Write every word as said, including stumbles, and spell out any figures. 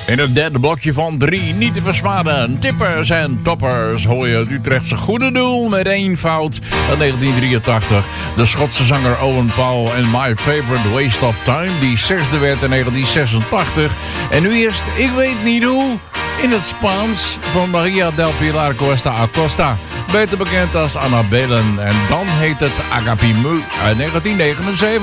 In het derde blokje van drie niet te versmaden. Tippers en toppers hoor je het Utrechtse goede doel met één fout uit negentien drieëntachtig. De Schotse zanger Owen Paul en My Favorite Waste of Time die zesde werd in negentien zesentachtig. En nu eerst Ik weet niet hoe in het Spaans van Maria del Pilar Cuesta Acosta. Beter bekend als Anna Belen. En dan heet het Agapimu uit negentien negenenzeventig.